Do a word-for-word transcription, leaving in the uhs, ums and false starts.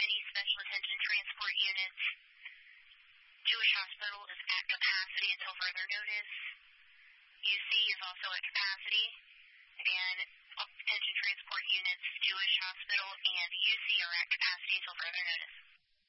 any special attention transport units. Jewish Hospital is at capacity until further notice. U C is also at capacity, and attention transport units, Jewish Hospital and U C are at capacity until further notice.